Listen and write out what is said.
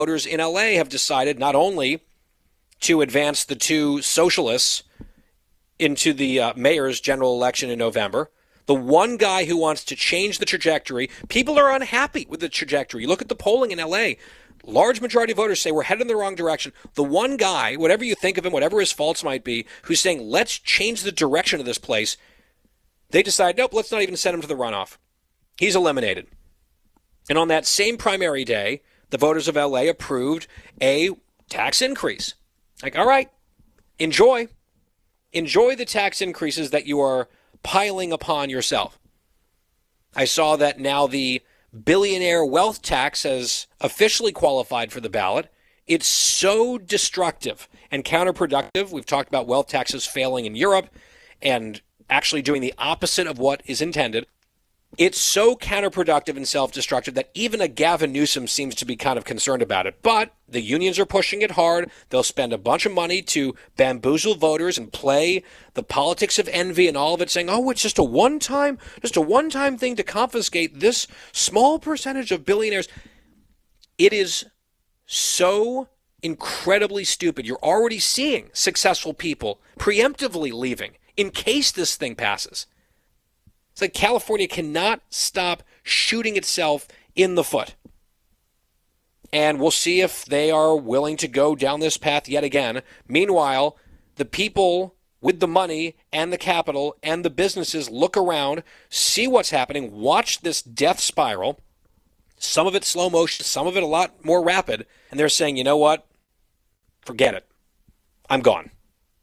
voters in LA have decided not only to advance the two socialists into the mayor's general election in November. The one guy who wants to change the trajectory, people are unhappy with the trajectory. Look at the polling in LA. Large majority of voters say we're headed in the wrong direction. The one guy, whatever you think of him, whatever his faults might be, who's saying let's change the direction of this place, they decide, nope, let's not even send him to the runoff. He's eliminated. And on that same primary day, the voters of LA approved a tax increase. Like, all right, enjoy. Enjoy the tax increases that you are piling upon yourself. I saw that now the billionaire wealth tax has officially qualified for the ballot. It's so destructive and counterproductive. We've talked about wealth taxes failing in Europe and actually doing the opposite of what is intended. It's so counterproductive and self-destructive that even a Gavin Newsom seems to be kind of concerned about it. But the unions are pushing it hard. They'll spend a bunch of money to bamboozle voters and play the politics of envy and all of it, saying, oh, it's just a one-time thing to confiscate this small percentage of billionaires. It is so incredibly stupid. You're already seeing successful people preemptively leaving in case this thing passes. It's like California cannot stop shooting itself in the foot. And we'll see if they are willing to go down this path yet again. Meanwhile, the people with the money and the capital and the businesses look around, see what's happening, watch this death spiral, some of it slow motion, some of it a lot more rapid, and they're saying, you know what? Forget it. I'm gone.